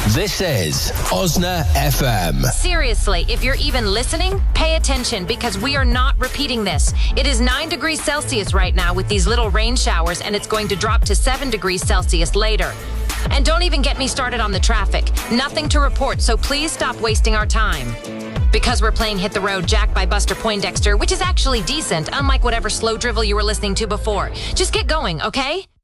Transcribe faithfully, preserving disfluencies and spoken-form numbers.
This is Osna F M. Seriously, if you're even listening, pay attention because we are not repeating this. It is nine degrees Celsius right now with these little rain showers, and it's going to drop to seven degrees Celsius later. And don't even get me started on the traffic. Nothing to report, so please stop wasting our time. Because we're playing Hit the Road Jack by Buster Poindexter, which is actually decent, unlike whatever slow drivel you were listening to before. Just get going, okay?